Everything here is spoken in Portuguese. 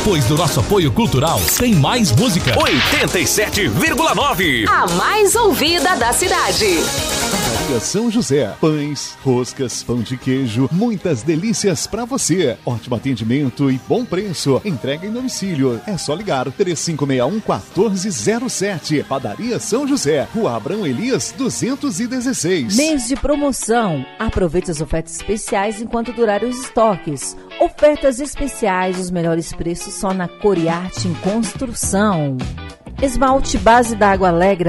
Depois do nosso apoio cultural, tem mais música. 87,9. A mais ouvida da cidade. Padaria São José. Pães, roscas, pão de queijo, muitas delícias pra você. Ótimo atendimento e bom preço. Entrega em domicílio. É só ligar 3561-1407. Padaria São José. Rua Abrão Elias 216. Mês de promoção. Aproveite as ofertas especiais enquanto durarem os estoques. Ofertas especiais, os melhores preços só na Coriarte em Construção. Esmalte base d'água Alegre